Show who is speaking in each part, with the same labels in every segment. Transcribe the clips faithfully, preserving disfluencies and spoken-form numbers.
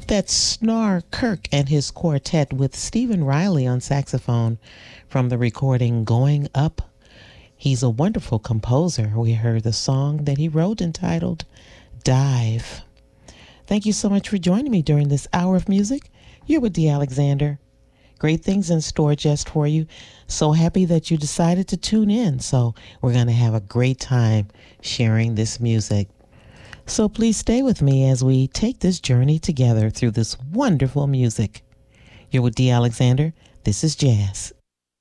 Speaker 1: That's Snar Kirk and his quartet with Stephen Riley on saxophone from the recording Going Up. He's a wonderful composer. We heard the song that he wrote entitled Dive. Thank you so much for joining me during this hour of music. You're with Dee Alexander. Great things in store just for you. So happy that you decided to tune in. So we're going to have a great time sharing this music. So please stay with me as we take this journey together through this wonderful music. You're with Dee Alexander. This is Jazz.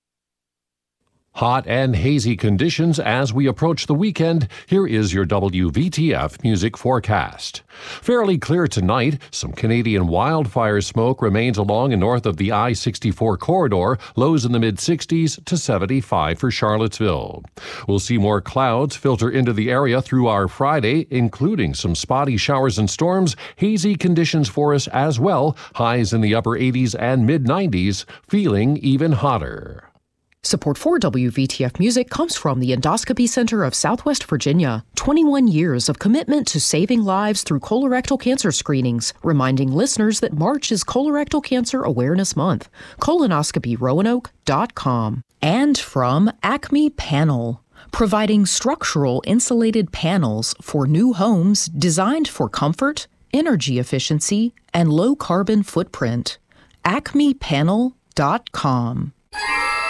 Speaker 2: Hot and hazy conditions as we approach the weekend. Here is your W V T F music forecast. Fairly clear tonight. Some Canadian wildfire smoke remains along and north of the I sixty-four corridor. Lows in the mid sixties to seventy-five for Charlottesville. We'll see more clouds filter into the area through our Friday, including some spotty showers and storms. Hazy conditions for us as well. Highs in the upper eighties and mid nineties, feeling even hotter.
Speaker 3: Support for W V T F Music comes from the Endoscopy Center of Southwest Virginia. twenty-one years of commitment to saving lives through colorectal cancer screenings, reminding listeners that March is Colorectal Cancer Awareness Month. colonoscopy roanoke dot com. And from Acme Panel, providing structural insulated panels for new homes designed for comfort, energy efficiency, and low carbon footprint. acme panel dot com.